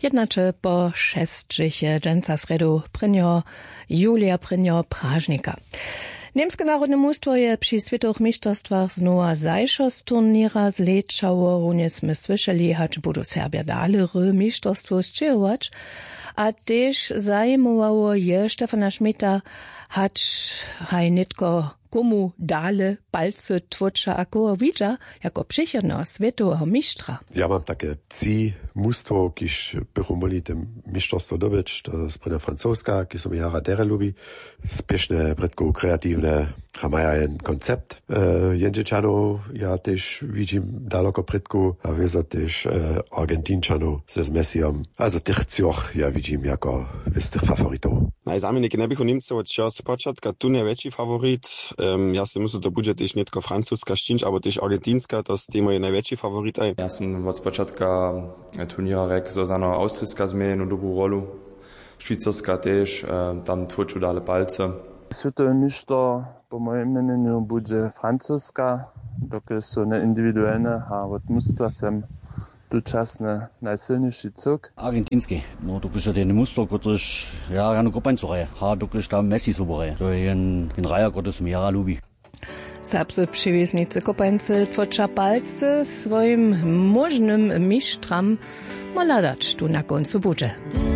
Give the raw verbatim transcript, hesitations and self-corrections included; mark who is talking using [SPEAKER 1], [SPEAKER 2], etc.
[SPEAKER 1] Jednače po šestřiche dženca sredu prynjo Julia prynjo Pražnika. Niemskie narodne mustwo je przy światowych mistrzostwach znowa zajšo z turniera zlečało, runie sme słyszeli, hać budu Serbia dalej mistrzostwo zczywać, a też zajmowało je Stefana Schmidta, hać haj nitko komu dale palce twórcza ako widza, jako przychodnego światowego mistrza.
[SPEAKER 2] Ja mam takie trzy mustwo, kiż bychu mogli tym mistrzostwo dobyć, to jest prynja francuska, kiż som jara dere lubi, spieszne, bredko kreatywne, a maja jen koncept. E, Jędrzyczano ja też widzim daleko bredko, a wieza też e, Argentinczano ze z Messiom. Also tych trzech ja widzim jako wystych faworitów.
[SPEAKER 3] Najzamiennik nie bychu Niemcować, ja z początka tu największy faworit. Um, ja si muszę to będzie też nie tylko francuska szczyńcz, ale też argentinska, to jest moje największy faworit.
[SPEAKER 4] Ja sam od początka turniera rek, so zano austrijska zmienię no dobrą rolę. Szwajcarska też, um, tam twórczu dale palce.
[SPEAKER 5] Światowy mistrz po moim imieniu będzie francuska, dokie są neindywidualne, a od mustwa sam doczasny najsilniejszy cuk.
[SPEAKER 6] Argentinski, no to jest ten muster, który ja rano kopańcuje, a to jest tam Messi sobore, to jest ten raja, który som jara lubi.
[SPEAKER 1] Serbscy przywieznicy kopańcy twórcza palce swoim możnym mistrzom maladać tu na końcu budzie.